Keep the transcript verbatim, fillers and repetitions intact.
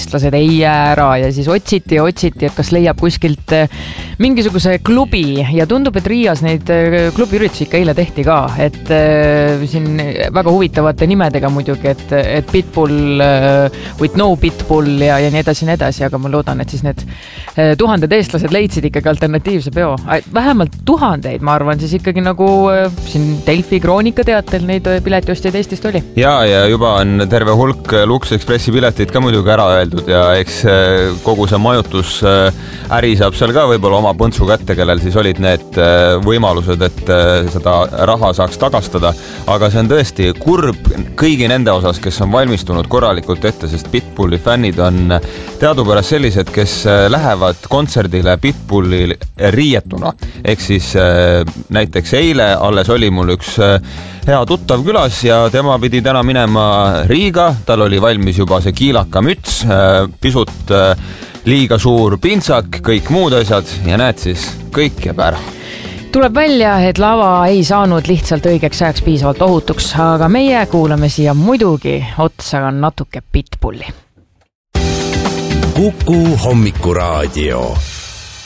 eestlased ei jää ära ja siis otsiti ja otsiti, et kas leiab kuskilt mingisuguse klubi ja tundub, et Riias neid klubiüritusi ikka eile tehti ka, et äh, siin väga huvitavate nimedega muidugi, et, et Pitbull äh, with no Pitbull ja, ja nii edasi, nii edasi, aga ma loodan, et siis need äh, tuhanded eestlased leidsid ikkagi alternatiivse peo. Vähemalt tuhandeid, ma arvan, siis ikkagi nagu äh, siin Delfi Kroonika teatel neid piletiostjaid Eestist oli. Ja, ja juba on terve hulk Lux Expressi piletit ka muidugi ära öeldud ja eks kogu see majutus äri saab seal ka võib-olla oma põntsu kätte, kellel siis olid need võimalused, et seda raha saaks tagastada, aga see on tõesti kurb kõigi nende osas, kes on valmistunud korralikult ette, sest Pitbulli fännid on teadupärast sellised, kes lähevad kontserdile Pitbulli riietuna. Ehk siis näiteks eile alles oli mul üks hea tuttav külas ja tema pidi täna minema Riiga, tal oli valmis juba see kiilaka müts, pisut liiga suur pintsak, kõik muud asjad ja näed siis, kõik jääb ära. Tuleb välja, et lava ei saanud lihtsalt õigeks ajaks piisavalt ohutuks, aga meie kuulame siia muidugi otsa natuke Pitbulli. Kuku hommikuraadio.